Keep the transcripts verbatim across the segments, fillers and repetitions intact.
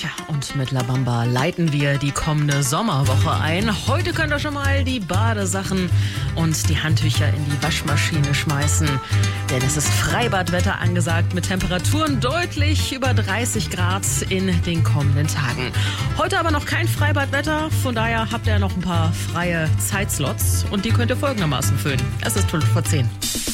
Tja, und mit La Bamba leiten wir die kommende Sommerwoche ein. Heute könnt ihr schon mal die Badesachen und die Handtücher in die Waschmaschine schmeißen. Denn es ist Freibadwetter angesagt mit Temperaturen deutlich über dreißig Grad in den kommenden Tagen. Heute aber noch kein Freibadwetter, von daher habt ihr noch ein paar freie Zeitslots und die könnt ihr folgendermaßen füllen. Es ist fünf vor zehn.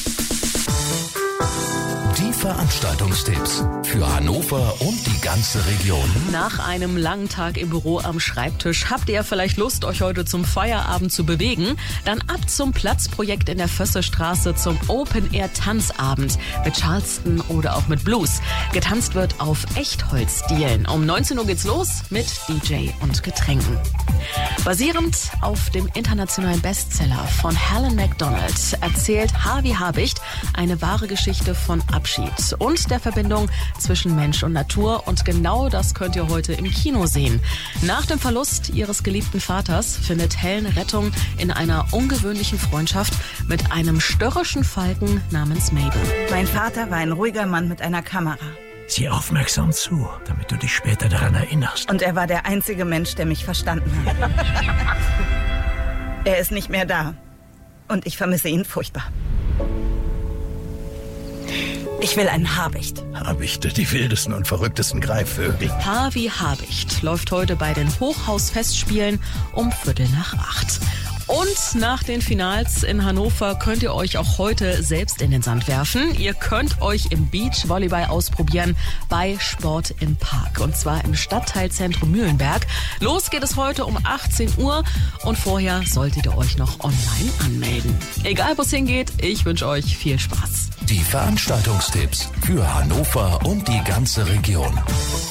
Die Veranstaltungstipps für Hannover und die ganze Region. Nach einem langen Tag im Büro am Schreibtisch habt ihr vielleicht Lust, euch heute zum Feierabend zu bewegen? Dann ab zum Platzprojekt in der Vössestraße zum Open-Air-Tanzabend mit Charleston oder auch mit Blues. Getanzt wird auf Echtholzdielen. Um neunzehn Uhr geht's los mit D J und Getränken. Basierend auf dem internationalen Bestseller von Helen MacDonald erzählt Harvey Habicht eine wahre Geschichte von Abschied und der Verbindung zwischen Mensch und Natur. Und genau das könnt ihr heute im Kino sehen. Nach dem Verlust ihres geliebten Vaters findet Helen Rettung in einer ungewöhnlichen Freundschaft mit einem störrischen Falken namens Mabel. Mein Vater war ein ruhiger Mann mit einer Kamera. Sieh aufmerksam zu, damit du dich später daran erinnerst. Und er war der einzige Mensch, der mich verstanden hat. Er ist nicht mehr da. Und ich vermisse ihn furchtbar. Ich will einen Habicht. Habichte, die wildesten und verrücktesten Greifvögel. Harvey Habicht läuft heute bei den Hochhausfestspielen um Viertel nach acht. Und nach den Finals in Hannover könnt ihr euch auch heute selbst in den Sand werfen. Ihr könnt euch im Beachvolleyball ausprobieren bei Sport im Park. Und zwar im Stadtteilzentrum Mühlenberg. Los geht es heute um achtzehn Uhr und vorher solltet ihr euch noch online anmelden. Egal wo es hingeht, ich wünsche euch viel Spaß. Die Veranstaltungstipps für Hannover und die ganze Region.